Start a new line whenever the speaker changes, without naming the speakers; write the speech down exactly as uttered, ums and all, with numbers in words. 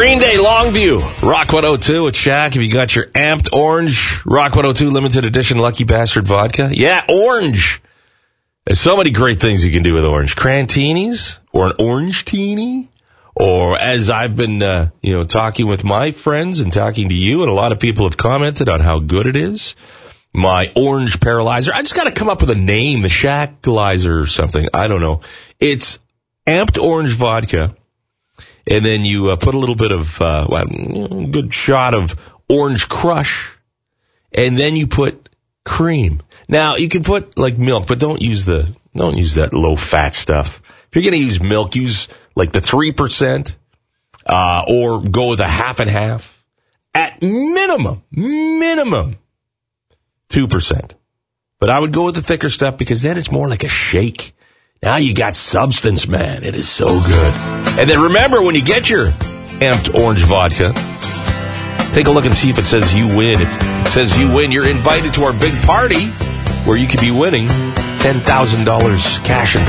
Green Day, Longview, Rock one oh two at Shaq. Have you got your amped orange Rock one oh two limited edition Lucky Bastard vodka? Yeah, orange. There's so many great things you can do with orange. Crantinis, or an orange teeny, or as I've been, uh, you know, talking with my friends and talking to you, and a lot of people have commented on how good it is. My orange paralyzer. I just got to come up with a name, the Shaqlizer or something. I don't know. It's amped orange vodka. And then you uh, put a little bit of, uh, well, a good shot of orange crush. And then you put cream. Now, you can put, like, milk, but don't use the, don't use that low-fat stuff. If you're going to use milk, use, like, the three percent, uh, or go with a half and half. At minimum, minimum, two percent. But I would go with the thicker stuff because then it's more like a shake. Now you got substance, man. It is so good. And then remember, when you get your amped orange vodka, take a look and see if it says you win. If it says you win, you're invited to our big party where you could be winning ten thousand dollars cash and